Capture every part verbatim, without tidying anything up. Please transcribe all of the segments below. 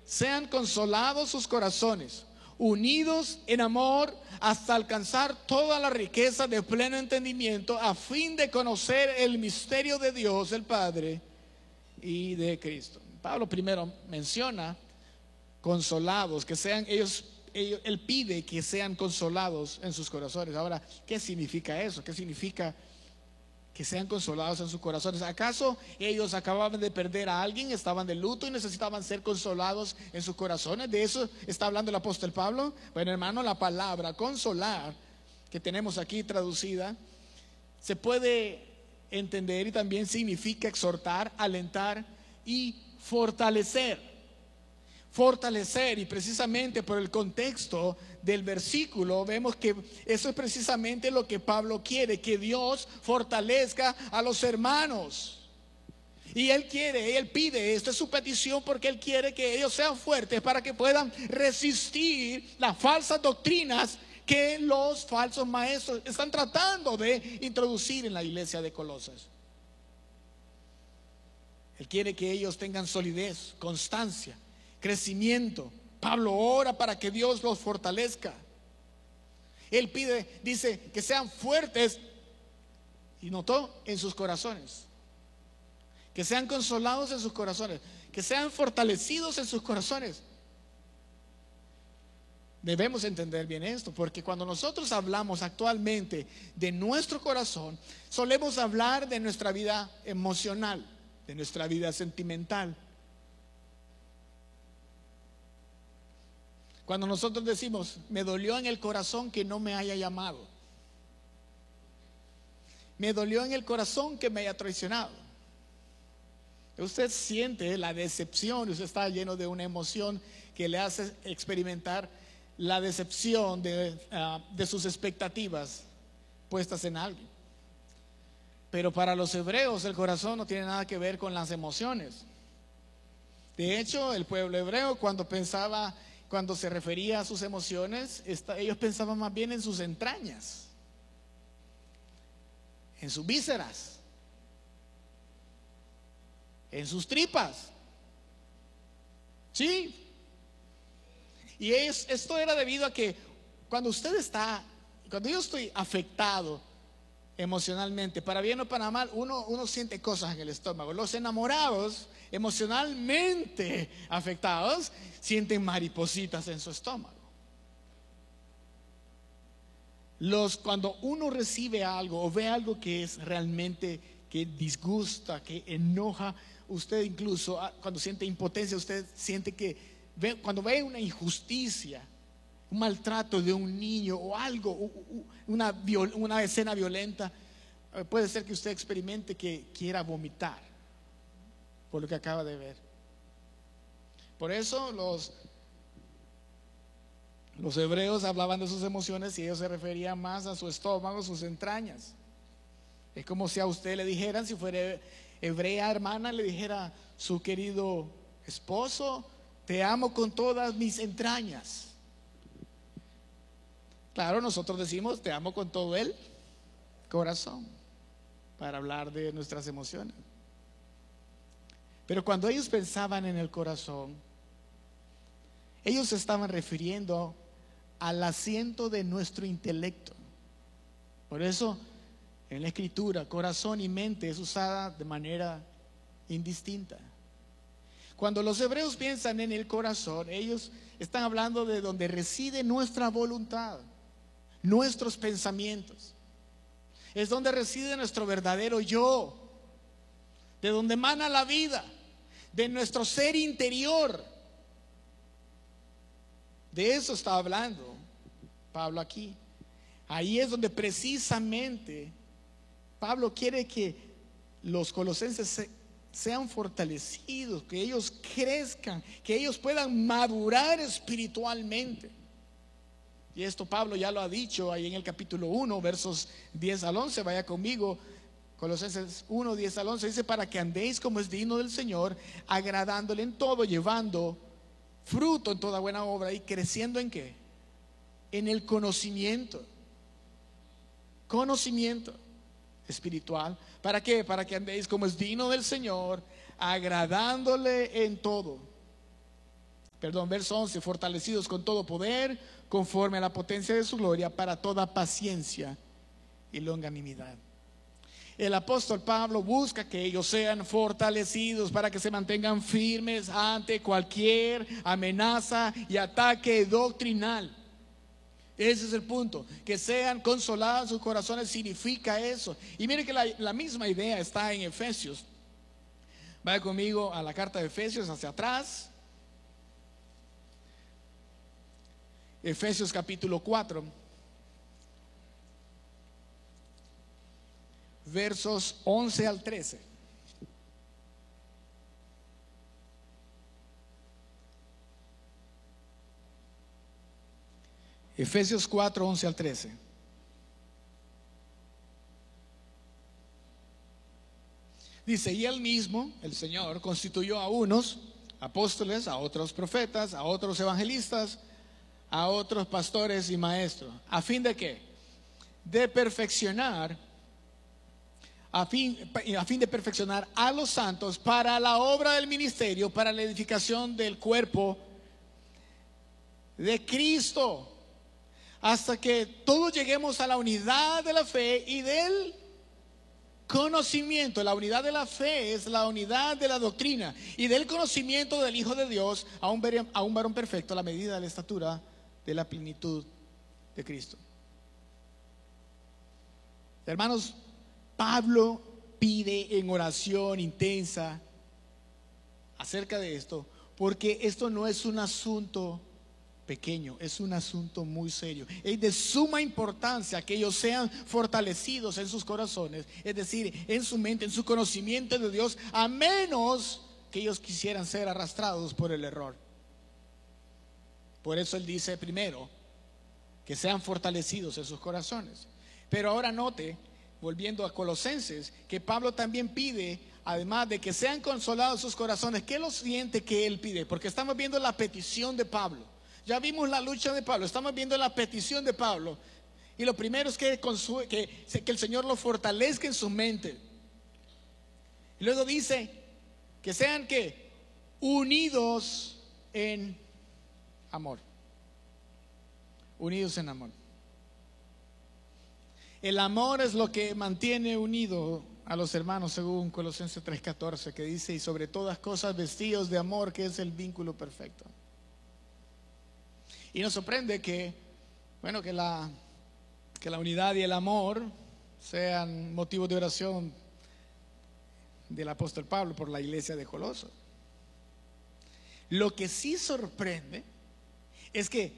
sean consolados sus corazones, unidos en amor hasta alcanzar toda la riqueza de pleno entendimiento, a fin de conocer el misterio de Dios el Padre y de Cristo. Pablo primero menciona consolados, que sean ellos, ellos, él pide que sean consolados en sus corazones. Ahora, ¿qué significa eso? ¿Qué significa que sean consolados en sus corazones? ¿Acaso ellos acababan de perder a alguien, estaban de luto y necesitaban ser consolados en sus corazones? ¿De eso está hablando el apóstol Pablo? Bueno, hermano, la palabra consolar que tenemos aquí traducida se puede entender y también significa exhortar, alentar y fortalecer. Fortalecer, y precisamente por el contexto del versículo vemos que eso es precisamente lo que Pablo quiere, que Dios fortalezca a los hermanos. Y él quiere, él pide, esta es su petición, porque él quiere que ellos sean fuertes para que puedan resistir las falsas doctrinas que los falsos maestros están tratando de introducir en la iglesia de Colosas. Él quiere que ellos tengan solidez, constancia, crecimiento. Pablo ora para que Dios los fortalezca. Él pide, dice, que sean fuertes, y notó, en sus corazones, que sean consolados en sus corazones, que sean fortalecidos en sus corazones. Debemos entender bien esto, porque cuando nosotros hablamos actualmente de nuestro corazón, solemos hablar de nuestra vida emocional, de nuestra vida sentimental. Cuando nosotros decimos, me dolió en el corazón que no me haya llamado, me dolió en el corazón que me haya traicionado, usted siente la decepción, usted está lleno de una emoción que le hace experimentar la decepción de, uh, de sus expectativas puestas en alguien. Pero para los hebreos el corazón no tiene nada que ver con las emociones. De hecho, el pueblo hebreo, cuando pensaba, cuando se refería a sus emociones, esta, ellos pensaban más bien en sus entrañas, en sus vísceras, en sus tripas. Sí. Y es, esto era debido a que cuando usted está, cuando yo estoy afectado emocionalmente, para bien o para mal, uno, uno siente cosas en el estómago. Los enamorados, emocionalmente afectados, sienten maripositas en su estómago. Los, cuando uno recibe algo o ve algo que es realmente, que disgusta, que enoja, usted incluso cuando siente impotencia, usted siente que ve, cuando ve una injusticia, un maltrato de un niño o algo, una, una escena violenta, puede ser que usted experimente que quiera vomitar por lo que acaba de ver. Por eso los, los hebreos hablaban de sus emociones y ellos se referían más a su estómago, sus entrañas. Es como si a usted le dijeran, si fuera hebrea hermana, le dijera su querido esposo, te amo con todas mis entrañas. Claro, nosotros decimos te amo con todo el corazón, para hablar de nuestras emociones. Pero cuando ellos pensaban en el corazón, ellos se estaban refiriendo al asiento de nuestro intelecto. Por eso en la escritura, corazón y mente es usada de manera indistinta. Cuando los hebreos piensan en el corazón, ellos están hablando de donde reside nuestra voluntad, nuestros pensamientos. Es donde reside nuestro verdadero yo, de donde emana la vida, de nuestro ser interior. De eso está hablando Pablo aquí. Ahí es donde precisamente Pablo quiere que los colosenses se, sean fortalecidos, que ellos crezcan, que ellos puedan madurar espiritualmente. Y esto Pablo ya lo ha dicho ahí en el capítulo uno, versos diez al once. Vaya conmigo, Colosenses uno, diez al once. Dice, para que andéis como es digno del Señor, agradándole en todo, llevando fruto en toda buena obra y creciendo en ¿qué? En el conocimiento. Conocimiento espiritual. ¿Para qué? Para que andéis como es digno del Señor, agradándole en todo, Perdón, verso once, fortalecidos con todo poder, conforme a la potencia de su gloria, para toda paciencia y longanimidad. El apóstol Pablo busca que ellos sean fortalecidos para que se mantengan firmes ante cualquier amenaza y ataque doctrinal. Ese es el punto, que sean consolados sus corazones significa eso. Y miren que la, la misma idea está en Efesios. Vaya conmigo a la carta de Efesios, hacia atrás. Efesios capítulo cuatro, versos once al trece. Efesios cuatro, once al trece. Dice: y él mismo, el Señor, constituyó a unos apóstoles, a otros profetas, a otros evangelistas, a otros pastores y maestros. ¿A fin de qué? De perfeccionar, a fin, a fin de perfeccionar a los santos para la obra del ministerio, para la edificación del cuerpo de Cristo, hasta que todos lleguemos a la unidad de la fe y del conocimiento. La unidad de la fe es la unidad de la doctrina y del conocimiento del Hijo de Dios, a un, a un varón perfecto, a la medida de la estatura de la plenitud de Cristo. Hermanos, Pablo pide en oración intensa acerca de esto, porque esto no es un asunto pequeño, es un asunto muy serio. Es de suma importancia que ellos sean fortalecidos en sus corazones, es decir, en su mente, en su conocimiento de Dios, a menos que ellos quisieran ser arrastrados por el error. Por eso él dice primero que sean fortalecidos en sus corazones. Pero ahora note, volviendo a Colosenses, que Pablo también pide, además de que sean consolados sus corazones, ¿qué es lo siguiente que él pide? Porque estamos viendo la petición de Pablo. Ya vimos la lucha de Pablo, estamos viendo la petición de Pablo. Y lo primero es que, que, que el Señor lo fortalezca en su mente. Y luego dice que sean que unidos en amor. Unidos en amor. El amor es lo que mantiene unido a los hermanos, según Colosenses tres catorce, que dice: y sobre todas cosas vestidos de amor, que es el vínculo perfecto. Y nos sorprende que, bueno, que la, que la unidad y el amor sean motivos de oración del apóstol Pablo por la iglesia de Coloso. Lo que sí sorprende es que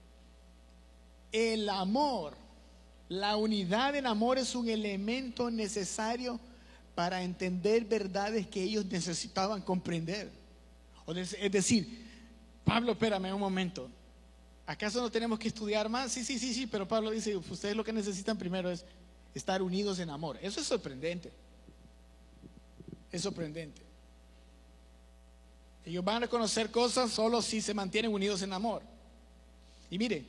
el amor, la unidad en amor, es un elemento necesario para entender verdades que ellos necesitaban comprender. Es decir, Pablo, espérame un momento, ¿acaso no tenemos que estudiar más? Sí, sí, sí, sí, pero Pablo dice, ustedes lo que necesitan primero es estar unidos en amor. Eso es sorprendente. Es sorprendente. Ellos van a conocer cosas solo si se mantienen unidos en amor. Y mire,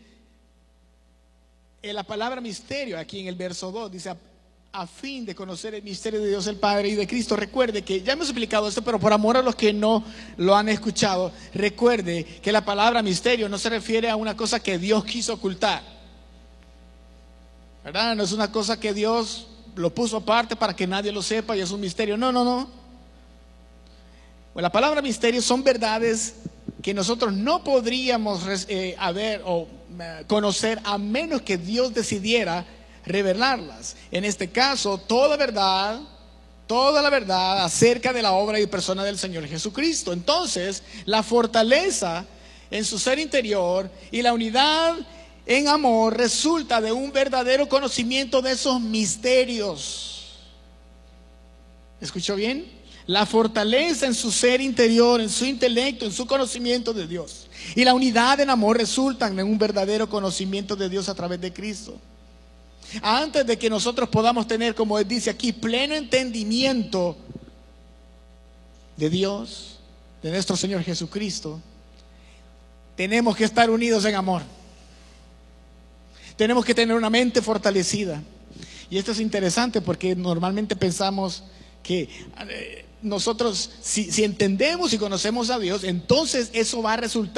en la palabra misterio, aquí en el verso dos, dice: a, a fin de conocer el misterio de Dios el Padre y de Cristo. Recuerde que ya hemos explicado esto, pero por amor a los que no lo han escuchado, recuerde que la palabra misterio no se refiere a una cosa que Dios quiso ocultar, ¿verdad? No es una cosa que Dios lo puso aparte para que nadie lo sepa y es un misterio. No, no, no. Pues la palabra misterio son verdades que nosotros no podríamos eh, haber o eh, conocer a menos que Dios decidiera revelarlas. En este caso, toda verdad, toda la verdad acerca de la obra y persona del Señor Jesucristo. Entonces, la fortaleza en su ser interior y la unidad en amor resulta de un verdadero conocimiento de esos misterios. ¿Escuchó bien? La fortaleza en su ser interior, en su intelecto, en su conocimiento de Dios, y la unidad en amor resultan en un verdadero conocimiento de Dios a través de Cristo. Antes de que nosotros podamos tener, como él dice aquí, pleno entendimiento de Dios, de nuestro Señor Jesucristo, tenemos que estar unidos en amor. Tenemos que tener una mente fortalecida. Y esto es interesante porque normalmente pensamos que eh, nosotros, si, si entendemos y conocemos a Dios, entonces eso va a resultar